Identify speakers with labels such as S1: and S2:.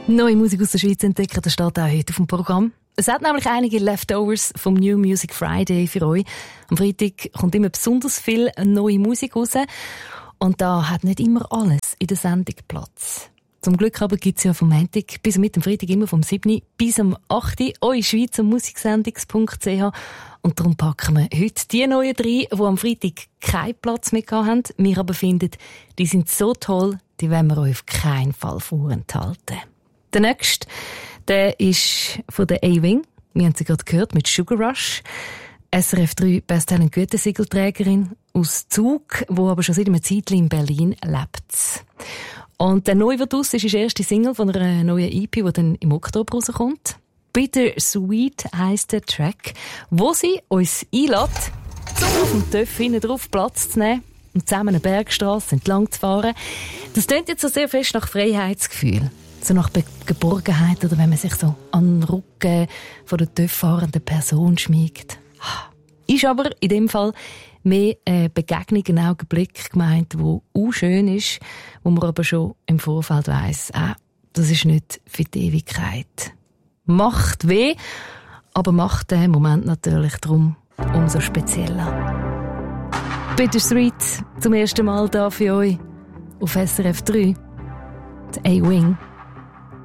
S1: Neue Musik aus der Schweiz entdecken, das steht auch heute auf dem Programm. Es hat nämlich einige Leftovers vom New Music Friday für euch. Am Freitag kommt immer besonders viel neue Musik raus. Und da hat nicht immer alles in der Sendung Platz. Zum Glück aber gibt es ja vom Montag bis mit dem Freitag immer vom 7. bis am 8. eure Schweizer Musiksendungs.ch. Und darum packen wir heute die neuen 3, die am Freitag keinen Platz mehr hatten. Wir aber finden, die sind so toll, die wollen wir euch auf keinen Fall vorenthalten. Der nächste, der ist von der A-Wing. Wir haben sie gerade gehört mit Sugar Rush. SRF 3 Best Talent Gütesiegelträgerin aus Zug, die aber schon seit einer Zeit in Berlin lebt. Und der neue wird aus, ist die erste Single von einer neuen EP, die dann im Oktober rauskommt. Bitter Sweet heisst der Track, wo sie uns einlädt, um auf dem Töff hinten drauf Platz zu nehmen und zusammen eine Bergstrasse entlang zu fahren. Das klingt jetzt so sehr fest nach Freiheitsgefühl. So nach Geborgenheit oder wenn man sich so an den Rücken von der Töff fahrenden Person schmiegt. Ist aber in dem Fall mehr eine Begegnung, ein Augenblick gemeint, wo auch schön ist, wo man aber schon im Vorfeld weiss, das ist nicht für die Ewigkeit. Macht weh, aber macht den Moment natürlich drum umso spezieller. Bittersweet zum ersten Mal da für euch auf SRF 3. Die A-Wing.